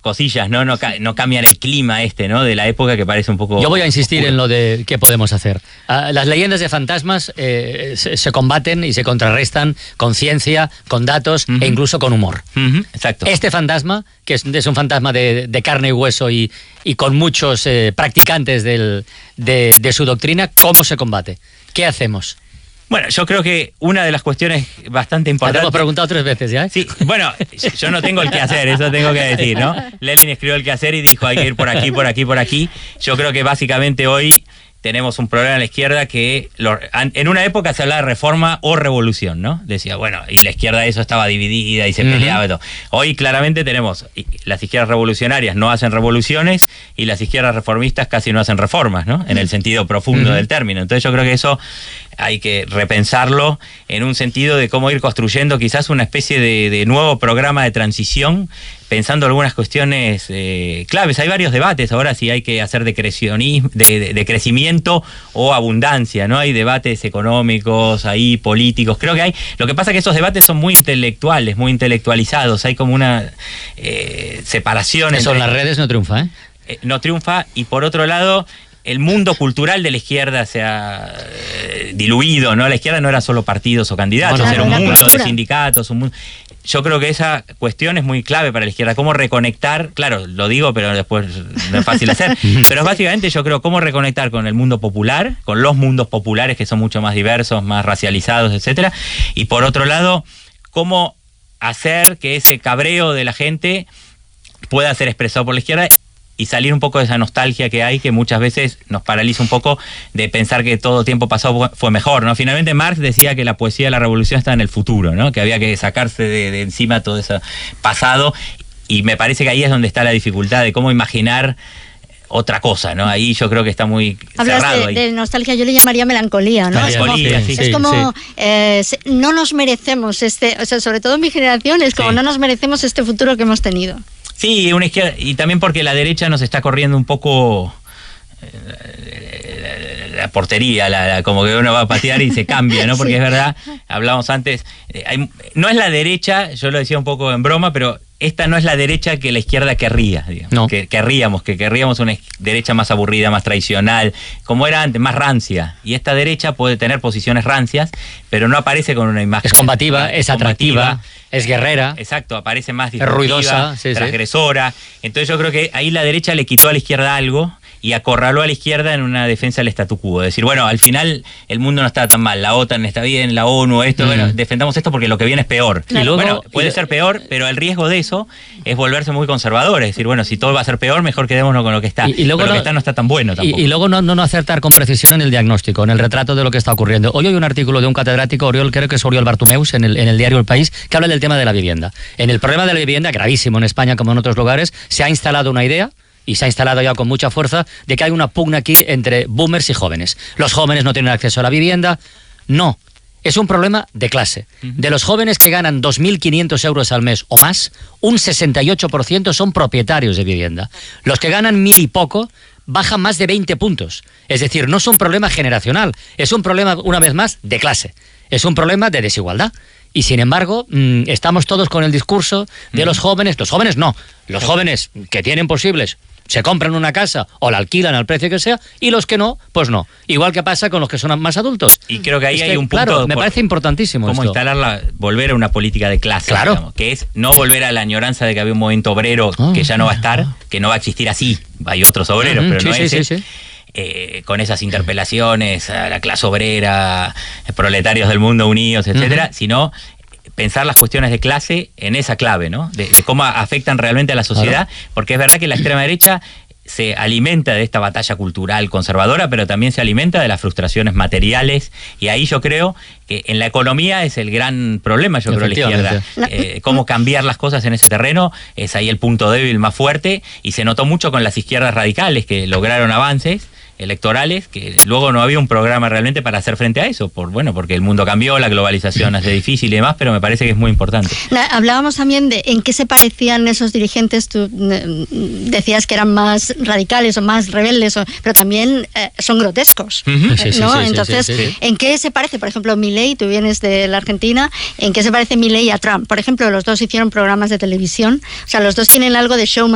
cosillas, ¿no? No cambian el clima ¿no? De la época, que parece un poco... Yo voy a insistir oscuro en lo de qué podemos hacer. Las leyendas de fantasmas se combaten y se contrarrestan con ciencia, con datos e incluso con humor. Exacto. Este fantasma, que es un fantasma de carne y hueso y con muchos practicantes de su doctrina, ¿cómo se combate? ¿Qué hacemos? Bueno, yo creo que una de las cuestiones bastante importantes... Te hemos preguntado 3 veces ya, ¿eh? Sí, bueno, yo no tengo el qué hacer, eso tengo que decir, ¿no? Lenin escribió el qué hacer y dijo hay que ir por aquí, por aquí, por aquí. Yo creo que básicamente hoy tenemos un problema en la izquierda que en una época se hablaba de reforma o revolución, ¿no? Decía, bueno, y la izquierda eso estaba dividida y se peleaba y todo. Hoy claramente tenemos, las izquierdas revolucionarias no hacen revoluciones y las izquierdas reformistas casi no hacen reformas, ¿no? En el sentido profundo del término. Entonces yo creo que eso hay que repensarlo en un sentido de cómo ir construyendo quizás una especie de nuevo programa de transición, pensando algunas cuestiones claves. Hay varios debates ahora si hay que hacer de crecimiento o abundancia, ¿no? Hay debates económicos, ahí políticos, creo que hay. Lo que pasa es que esos debates son muy intelectuales, muy intelectualizados, hay como una separación. Eso en las redes no triunfa, ¿eh? No triunfa, y por otro lado el mundo cultural de la izquierda se ha diluido, ¿no? La izquierda no era solo partidos o candidatos, Bueno, era un mundo cultura de sindicatos, Yo creo que esa cuestión es muy clave para la izquierda, cómo reconectar, claro, lo digo, pero después no es fácil hacer, pero básicamente yo creo cómo reconectar con el mundo popular, con los mundos populares que son mucho más diversos, más racializados, etcétera, y por otro lado, cómo hacer que ese cabreo de la gente pueda ser expresado por la izquierda y salir un poco de esa nostalgia que hay, que muchas veces nos paraliza un poco de pensar que todo tiempo pasado fue mejor, ¿no? Finalmente Marx decía que la poesía de la revolución está en el futuro, ¿no? Que había que sacarse de encima todo ese pasado, y me parece que ahí es donde está la dificultad de cómo imaginar otra cosa, ¿no? Ahí yo creo que está muy cerrado. Hablas de nostalgia, yo le llamaría melancolía, ¿no? Melancolía, es como no nos merecemos o sea, sobre todo en mi generación, es como no nos merecemos este futuro que hemos tenido. Sí, una izquierda, y también porque la derecha nos está corriendo un poco la portería, como que uno va a patear y se cambia, ¿no? Porque es verdad, hablábamos antes, no es la derecha, yo lo decía un poco en broma, pero esta no es la derecha que la izquierda querría, digamos. No. Que querríamos una derecha más aburrida, más tradicional, como era antes, más rancia. Y esta derecha puede tener posiciones rancias, pero no aparece con una imagen. Es combativa, es atractiva, es guerrera. Exacto, aparece más es ruidosa, transgresora. Entonces yo creo que ahí la derecha le quitó a la izquierda algo y acorraló a la izquierda en una defensa del statu quo. Es decir, bueno, al final el mundo no está tan mal, la OTAN está bien, la ONU, esto, bueno, defendamos esto porque lo que viene es peor. Y luego, bueno, puede ser peor, pero el riesgo de eso es volverse muy conservador. Es decir, bueno, si todo va a ser peor, mejor quedémonos con lo que está. Y luego pero lo que está no está tan bueno tampoco. Y luego no acertar con precisión en el diagnóstico, en el retrato de lo que está ocurriendo. Hoy hay un artículo de un catedrático, creo que es Oriol Bartumeus, en el diario El País, que habla del tema de la vivienda. En el problema de la vivienda, gravísimo en España como en otros lugares, se ha instalado una idea, y se ha instalado ya con mucha fuerza, de que hay una pugna aquí entre boomers y jóvenes. Los jóvenes no tienen acceso a la vivienda. No, es un problema de clase. De los jóvenes que ganan 2.500 euros al mes o más, un 68% son propietarios de vivienda. Los que ganan 1.000 y poco bajan más de 20 puntos. Es decir, no es un problema generacional, es un problema, una vez más, de clase. Es un problema de desigualdad. Y sin embargo, estamos todos con el discurso de los jóvenes no, los jóvenes que tienen posibles se compran una casa o la alquilan al precio que sea, y los que no, pues no. Igual que pasa con los que son más adultos. Y creo que ahí hay un punto... Claro, me parece importantísimo cómo volver a una política de clase, claro, digamos, que es no volver a la añoranza de que había un movimiento obrero que ya no va a estar, que no va a existir así. Hay otros obreros, pero no ese. Sí. Con esas interpelaciones a la clase obrera, proletarios del mundo unidos, etcétera, sino pensar las cuestiones de clase en esa clave, ¿no? De cómo afectan realmente a la sociedad, porque es verdad que la extrema derecha se alimenta de esta batalla cultural conservadora, pero también se alimenta de las frustraciones materiales, y ahí yo creo que en la economía es el gran problema, yo creo, de la izquierda. Cómo cambiar las cosas en ese terreno, es ahí el punto débil más fuerte, y se notó mucho con las izquierdas radicales que lograron avances electorales, que luego no había un programa realmente para hacer frente a eso, porque el mundo cambió, la globalización hace difícil y demás, pero me parece que es muy importante. Hablábamos también de en qué se parecían esos dirigentes. Tú decías que eran más radicales o más rebeldes, pero también son grotescos, ¿no? Entonces, ¿en qué se parece, por ejemplo, Milei? Tú vienes de la Argentina, ¿en qué se parece Milei a Trump? Por ejemplo, los dos hicieron programas de televisión, o sea, los dos tienen algo de showman